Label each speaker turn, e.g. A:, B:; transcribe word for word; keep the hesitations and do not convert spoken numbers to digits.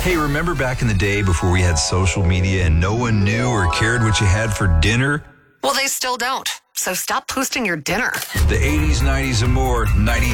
A: Hey, remember back in the day before we had social media and no one knew or cared what you had for dinner?
B: Well, they still don't. So stop posting your dinner.
A: The eighties, nineties, and more. ninety